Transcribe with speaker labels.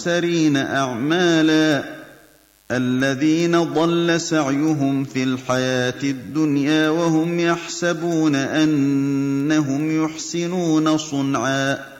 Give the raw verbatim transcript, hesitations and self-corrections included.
Speaker 1: الْأَخْسَرِينَ أَعْمَالًا الَّذِينَ ضَلَّ سَعْيُهُمْ فِي الْحَيَاةِ الدُّنْيَا وَهُمْ يَحْسَبُونَ أَنَّهُمْ يُحْسِنُونَ صُنْعًا